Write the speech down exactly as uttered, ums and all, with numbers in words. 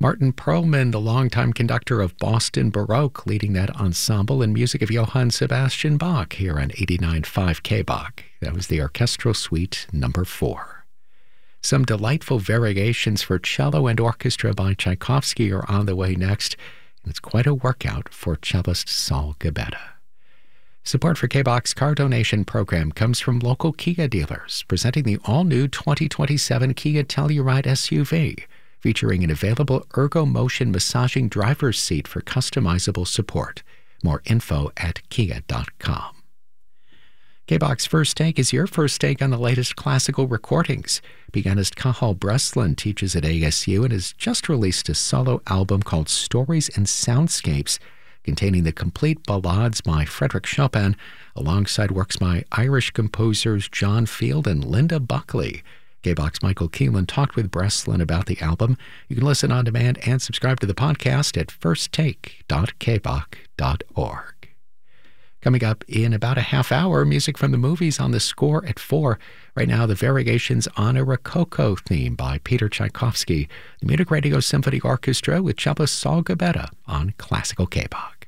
Martin Perlman, the longtime conductor of Boston Baroque, leading that ensemble, and music of Johann Sebastian Bach here on eighty-nine point five K B O C. That was the Orchestral Suite number four. Some delightful variations for cello and orchestra by Tchaikovsky are on the way next, and it's quite a workout for cellist Saul Gabetta. Support for K B O C's car donation program comes from local Kia dealers, presenting the all-new twenty twenty-seven Kia Telluride S U V, featuring an available Ergo Motion massaging driver's seat for customizable support. More info at kia dot com. K B O C's First Take is your first take on the latest classical recordings. Pianist Cathal Breslin teaches at A S U and has just released a solo album called Stories and Soundscapes, containing the complete ballades by Frederick Chopin, alongside works by Irish composers John Field and Linda Buckley. K B O C's Michael Keelan talked with Breslin about the album. You can listen on demand and subscribe to the podcast at first take dot k b o c dot org. Coming up in about a half hour, music from the movies on the score at four. Right now, the Variations on a Rococo theme by Peter Tchaikovsky, the Munich Radio Symphony Orchestra with cellist Saul Gabetta on Classical K B O C.